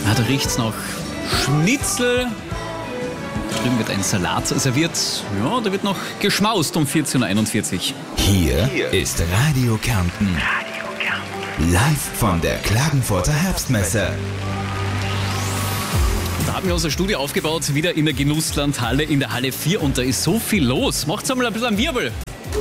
Ja, da riecht's nach Schnitzel. Drüben wird ein Salat serviert. Ja, da wird noch geschmaust um 14.41 Uhr. Hier ist Radio Kärnten. Live von der Klagenfurter Herbstmesse. Da haben wir unser Studio aufgebaut, wieder in der Genusslandhalle, in der Halle 4. Und da ist so viel los. Macht's einmal ein bisschen einen Wirbel.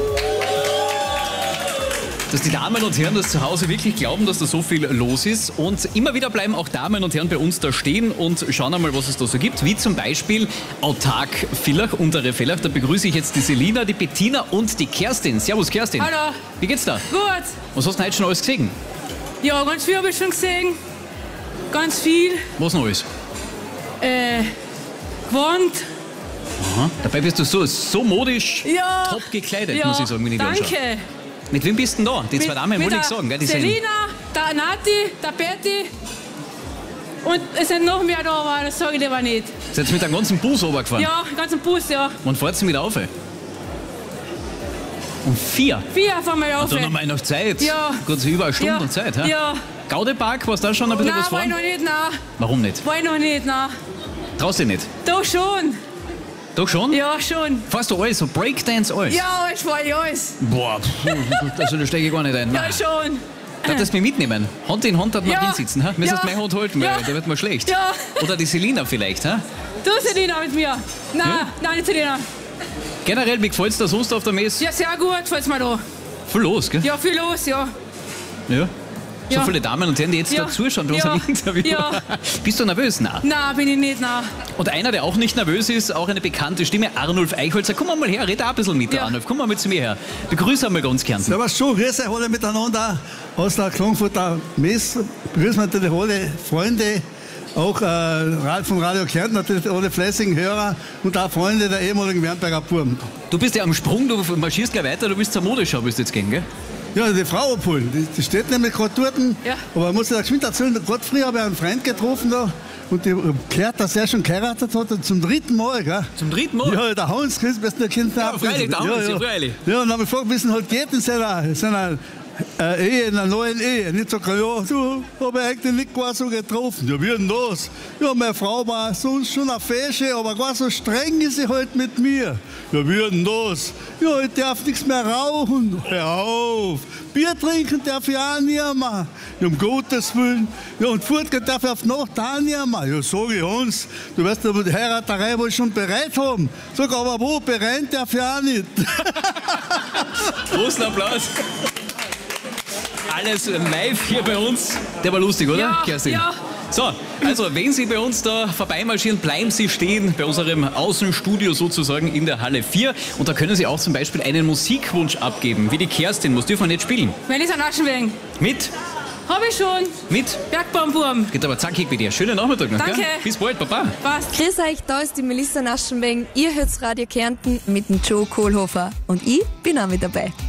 Dass die Damen und Herren das zu Hause wirklich glauben, dass da so viel los ist. Und immer wieder bleiben auch Damen und Herren bei uns da stehen und schauen einmal, was es da so gibt. Wie zum Beispiel Autark Villach, untere Villach. Da begrüße ich jetzt die Selina, die Bettina und die Kerstin. Servus Kerstin. Hallo. Wie geht's da? Gut. Was hast du heute schon alles gesehen? Ja, ganz viel habe ich schon gesehen. Ganz viel. Was noch alles? Gewand. Aha. Dabei bist du so modisch, Ja. top gekleidet, Ja, muss ich sagen, wenn ich dir anschaue. danke. Mit wem bist du denn da? Die zwei Damen wollte ich sagen, gell? Die sind Selina, der Nati, der Betty. Und es sind noch mehr da, aber das sage ich lieber nicht. Seid ihr mit einem ganzen Bus runtergefahren? Ja, den ganzen Bus, ja. Und fahrt ihr mit auf? Um 4? 4 fahren wir auf. Da haben wir noch Zeit. Ja. Gut, so über eine Stunde Ja. Zeit. He? Ja. Gaudepark, warst du da schon ein bisschen Nein, was war ich fahren? noch nicht, nein. Warum nicht? War ich noch nicht, nein. Traust du dich nicht? Da schon. Doch schon? Ja, schon. Fährst du alles, so Breakdance alles? Ja, ich fahre ich alles. Boah, also da steige ich gar nicht ein. Ja, Nein. schon. Darf mich mitnehmen? Hand in Hand hat man Ja. drin sitzen. Ha? Müsstest Ja. meine Hand halten, weil Ja. da wird mir schlecht. Ja. Oder die Selina vielleicht. Ha? Du, Selina, mit mir. Nein, Ja? nein, nicht Selina. Generell, wie gefällt es dir sonst auf der Messe? Ja, sehr gut, falls mal da. Voll los, gell? Ja, viel los, ja. Ja. So Ja. viele Damen und Herren, die jetzt Ja. da zuschauen bei Ja. unserem Interview. Ja. Bist du nervös? Nein. Nein, bin ich nicht, nein. Und einer, der auch nicht nervös ist, auch eine bekannte Stimme, Arnulf Eichholzer. Komm mal her, red auch ein bisschen mit, Ja. Arnulf. Komm mal zu mir her. Begrüße einmal ganz Kärnten. Servus schon, grüß euch alle miteinander aus der Klagenfurter Messe. Grüßen natürlich alle Freunde, auch von Radio Kärnten, natürlich alle fleißigen Hörer und auch Freunde der ehemaligen Wernberger Burm. Du bist ja am Sprung, du marschierst gleich weiter, du bist zur Modeschau, willst du jetzt gehen, gell? Ja, die Frau abholen, die steht nämlich gerade dort. Ja. Aber man muss ja geschwind erzählen, gerade früher habe ich einen Freund getroffen da und die erklärt, dass er schon geheiratet hat, und zum 3. Mal. Gell? Zum 3. Mal? Ja, der Hans, besten der Kind. Ja, freilich, der Hans, ja, freilich. Ja, und dann habe ich gefragt, wie es denn halt geht in seiner Ehe, in einer neuen Ehe. Nicht so, ja, du, habe ich eigentlich nicht gar so getroffen. Ja, wie denn das? Ja, meine Frau war sonst schon eine Fesche, aber gar so streng ist sie halt mit mir. Ja, wie denn das? Ja, ich darf nichts mehr rauchen. Hör auf. Bier trinken darf ich auch nicht mehr. Ja, um Gottes Willen. Ja, und fortgehen darf ich auf die Nacht auch nicht mehr. Ja, sag ich Hans, du wirst aber die Heiraterei wohl schon bereit haben. Sag, aber wo? Bereit darf ich auch nicht. Großen Applaus. Alles live hier bei uns. Der war lustig, oder, Ja, Kerstin? ja. So, also wenn Sie bei uns da vorbeimarschieren, bleiben Sie stehen bei unserem Außenstudio sozusagen in der Halle 4. Und da können Sie auch zum Beispiel einen Musikwunsch abgeben, wie die Kerstin. Was dürfen wir nicht spielen? Wenn ich an Aschenwegen. Mit? Hab ich schon. Mit? Bergbaumwurm. Geht aber zackig bei dir. Schönen Nachmittag noch, Danke. gell? Bis bald, Papa. Passt. Grüß euch, da ist die Melissa Naschenweng. Ihr hört Radio Kärnten mit dem Joe Kohlhofer. Und ich bin auch mit dabei.